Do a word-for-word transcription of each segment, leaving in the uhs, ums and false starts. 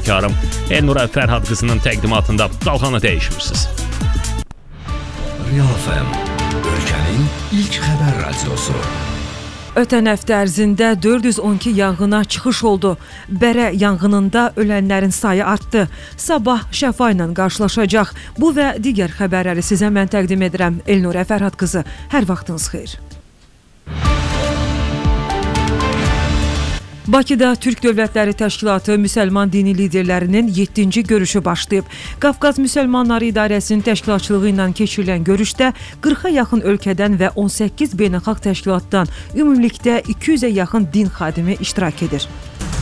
həmkarım Elnur Fərhad qızının təqdimatında qalxanı dəyişmirsiniz. Real F M, ölkənin ilk xəbər radiosu. Ötən həftə ərzində dörd yüz on iki yanğına çıxış oldu. Bərə yanğınında ölənlərin sayı artdı. Sabah Şəfa ilə qarşılaşacaq. Bu və digər xəbərləri sizə mən təqdim edirəm. Elnur Fərhad qızı, hər vaxtınız xeyir. Bakıda Türk Dövlətləri Təşkilatı müsəlman dini liderlərinin yeddinci görüşü başlayıb. Qafqaz Müsəlmanları İdarəsinin təşkilatçılığı ilə keçirilən görüşdə qırxa yaxın ölkədən və on səkkiz beynəlxalq təşkilatdan ümumilikdə iki yüzə yaxın din xadimi iştirak edir.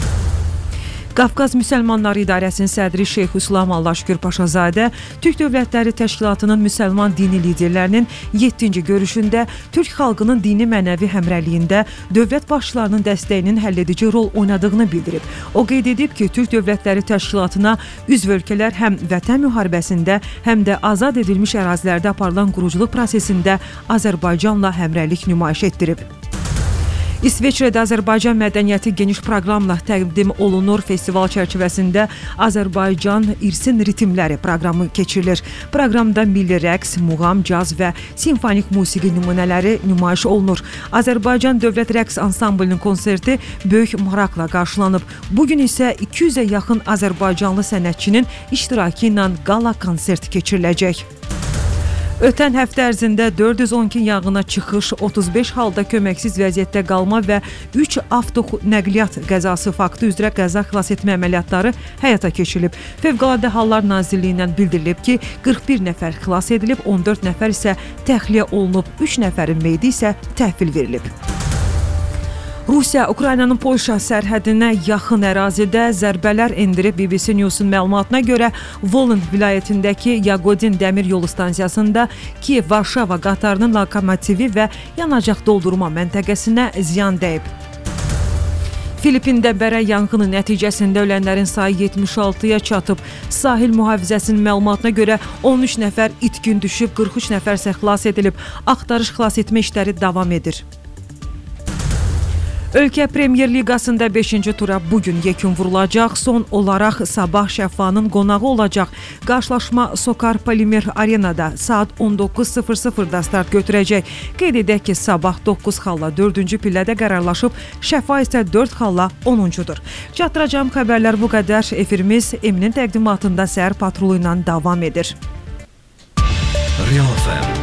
Qafqaz Müsəlmanları İdarəsinin sədri Şeyx Hüslam Allahşükür Paşazadə Türk Dövlətləri Təşkilatının müsəlman dini liderlərinin yeddinci görüşündə Türk xalqının dini mənəvi həmrəyliyində dövlət başçılarının dəstəyinin həlledici rol oynadığını bildirib. O qeyd edib ki, Türk Dövlətləri Təşkilatına üzv ölkələr həm vətən müharibəsində, həm də azad edilmiş ərazilərdə aparılan quruculuq prosesində Azərbaycanla həmrəylik nümayiş etdirib. İsveçrədə Azərbaycan mədəniyyəti geniş proqramla təqdim olunur. Festival çərçivəsində Azərbaycan İrsin Ritmləri proqramı keçirilir. Proqramda milli rəqs, muğam, caz və simfonik musiqi nümunələri nümayiş olunur. Azərbaycan Dövlət Rəqs Ansamblının konserti böyük maraqla qarşılanıb. Bugün isə iki yüzə yaxın azərbaycanlı sənətçinin iştirakı ilə qala konsert keçiriləcək. Ötən həftə ərzində dörd yüz on iki yanğına çıxış, otuz beş halda köməksiz vəziyyətdə qalma və üç avtonəqliyyat qəzası faktı üzrə qəza xilas etmə əməliyyatları həyata keçirilib. Fövqəladə Hallar Nazirliyindən bildirilib ki, qırx bir nəfər xilas edilib, on dörd nəfər isə təxliyə olunub, üç nəfərin meyidi isə təhvil verilib. Rusiya, Ukraynanın Polşa sərhədinə yaxın ərazidə zərbələr endirib. B B C News-un məlumatına görə Volyn vilayətindəki Yagodin dəmir yolu stansiyasında Kiyev-Varşava qatarının lokomotivi və yanacaq doldurma məntəqəsinə ziyan dəyib. Filippində bərə yanğını nəticəsində ölənlərin sayı yetmiş altıya çatıb. Sahil mühafizəsinin məlumatına görə on üç nəfər itkin düşüb, qırx üç nəfər isə xilas edilib. Axtarış xilas etmə işləri davam edir. Ölkə Premyer Liqasında beşinci tura bugün yekun vurulacaq. Son olaraq sabah Şəfanın qonağı olacaq. Qarşılaşma Sokar Polimer Arenada saat on doqquz sıfır sıfırda start götürəcək. Qeyd edək ki, sabah doqquz xalla dördüncü pillədə qərarlaşıb, Şəfa isə dörd xalla onuncudur. Çatdıracağım xəbərlər bu qədər. Efirimiz Eminin təqdimatında səhər patrolu ilə davam edir. Real F M.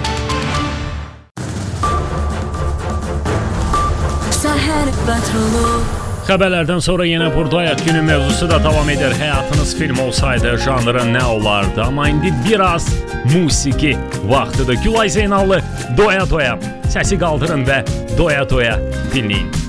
Xəbərlərdən sonra yenə buradayıq. Günün mövzusu da davam edir. Həyatınız film olsaydı janrı nə olardı? Amma indi biraz musiqi vaxtıdır. Gülay Zeynallı Doya Doya. Səsi qaldırın və Doya Doya dinləyin.